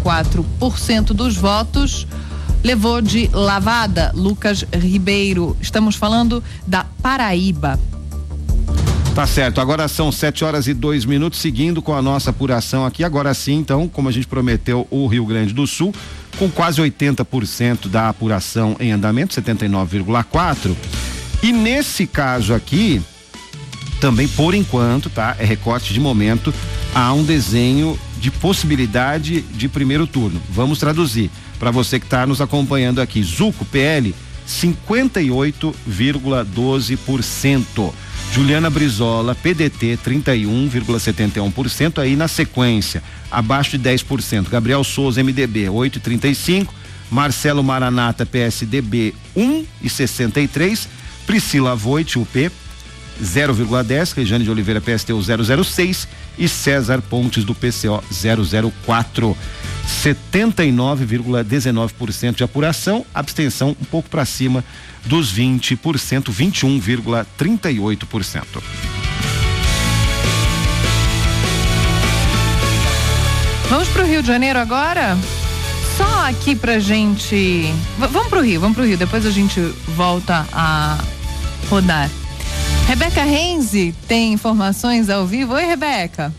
44% dos votos. Levou de lavada Lucas Ribeiro. Estamos falando da Paraíba. Tá certo, agora são 7h02, seguindo com a nossa apuração aqui. Agora sim, então, como a gente prometeu, o Rio Grande do Sul, com quase 80% da apuração em andamento, 79,4%. E nesse caso aqui, também por enquanto, tá? É recorte de momento, há um desenho de possibilidade de primeiro turno. Vamos traduzir para você que está nos acompanhando aqui. Zuco, PL, 58,12%. Juliana Brizola, PDT, 31,71%. Aí na sequência, abaixo de 10%. Gabriel Souza, MDB, 8,35%. Marcelo Maranata, PSDB, 1,63%. Priscila Voit, UP, 0,10%. Regiane de Oliveira, PSTU, 0,06%. E César Pontes, do PCO, 0,04%. 79,19% de apuração, abstenção um pouco para cima dos 20%, 21,38%. Vamos pro Rio de Janeiro agora? Só aqui pra gente. Vamos pro Rio, depois a gente volta a rodar. Rebeca Renzi tem informações ao vivo. Oi, Rebeca.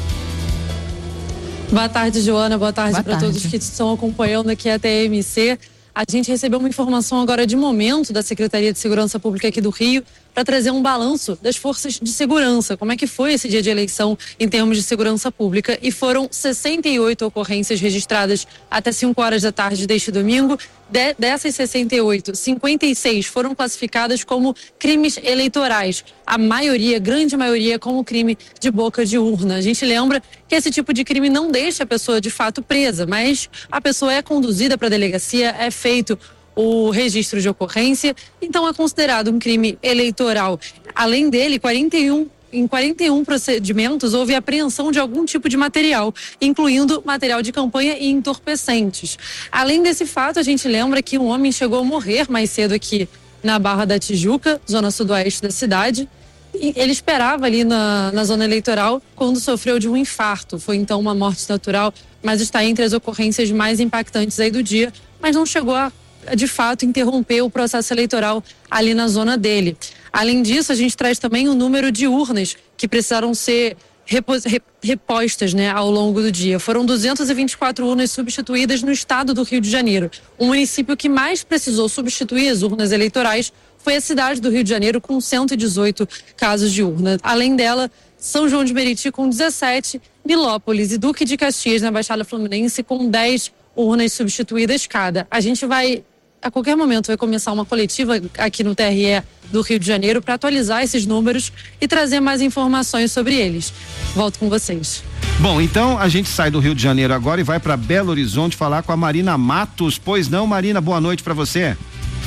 Boa tarde, Joana. Boa tarde para todos que estão acompanhando aqui a TMC. A gente recebeu uma informação agora de momento da Secretaria de Segurança Pública aqui do Rio para trazer um balanço das forças de segurança. Como é que foi esse dia de eleição em termos de segurança pública? E foram 68 ocorrências registradas até 5 horas da tarde deste domingo. Dessas 68, 56 foram classificadas como crimes eleitorais. A maioria, grande maioria, como crime de boca de urna. A gente lembra que esse tipo de crime não deixa a pessoa de fato presa, mas a pessoa é conduzida para a delegacia, é feito o registro de ocorrência, então é considerado um crime eleitoral. Além dele, em 41 procedimentos houve apreensão de algum tipo de material, incluindo material de campanha e entorpecentes. Além desse fato, a gente lembra que um homem chegou a morrer mais cedo aqui na Barra da Tijuca, zona sudoeste da cidade. E ele esperava ali na zona eleitoral quando sofreu de um infarto. Foi então uma morte natural, mas está entre as ocorrências mais impactantes aí do dia, mas não chegou a de fato interromper o processo eleitoral ali na zona dele. Além disso, a gente traz também o número de urnas que precisaram ser repostas, né, ao longo do dia. Foram 224 urnas substituídas no estado do Rio de Janeiro. O município que mais precisou substituir as urnas eleitorais foi a cidade do Rio de Janeiro, com 118 casos de urna. Além dela, São João de Meriti com 17, Nilópolis e Duque de Caxias, na Baixada Fluminense, com 10 urnas substituídas cada. A gente vai, a qualquer momento, vai começar uma coletiva aqui no TRE do Rio de Janeiro para atualizar esses números e trazer mais informações sobre eles. Volto com vocês. Bom, então a gente sai do Rio de Janeiro agora e vai para Belo Horizonte falar com a Marina Matos. Pois não, Marina, boa noite para você.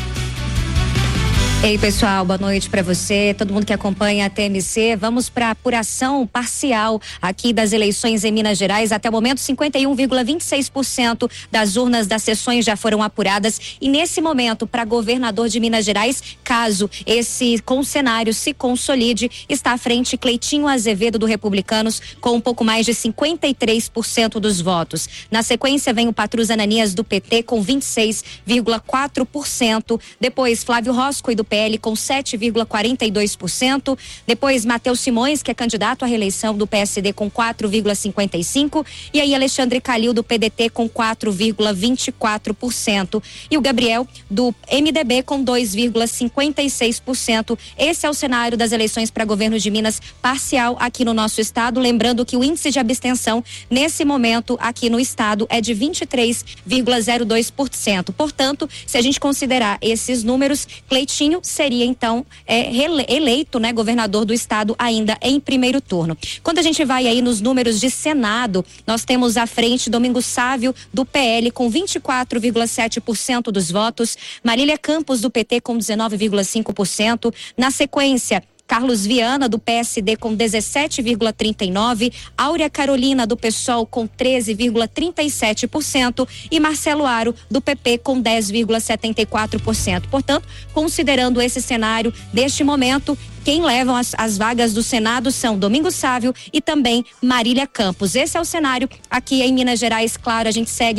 Ei, pessoal, boa noite para você, todo mundo que acompanha a TMC. Vamos para a apuração parcial aqui das eleições em Minas Gerais. Até o momento, 51,26% das urnas das sessões já foram apuradas. E nesse momento, para governador de Minas Gerais, caso esse cenário se consolide, está à frente Cleitinho Azevedo do Republicanos com um pouco mais de 53% dos votos. Na sequência, vem o Patrus Ananias do PT com 26,4%. Depois, Flávio Roscoe do PL com 7,42%. Depois, Matheus Simões, que é candidato à reeleição do PSD, com 4,55%. E aí, Alexandre Calil do PDT com 4,24%. E o Gabriel do MDB com 2,56%. Esse é o cenário das eleições para governo de Minas parcial aqui no nosso estado. Lembrando que o índice de abstenção nesse momento aqui no estado é de 23,02%. Portanto, se a gente considerar esses números, Cleitinho seria então eleito, né, governador do estado ainda em primeiro turno. Quando a gente vai aí nos números de Senado, nós temos à frente Domingos Sávio do PL com 24,7% dos votos, Marília Campos do PT com 19,5%, na sequência Carlos Viana, do PSD, com 17,39%, Áurea Carolina, do PSOL, com 13,37% e Marcelo Aro, do PP, com 10,74%. Portanto, considerando esse cenário deste momento, quem levam as vagas do Senado são Domingos Sávio e também Marília Campos. Esse é o cenário aqui em Minas Gerais. Claro, a gente segue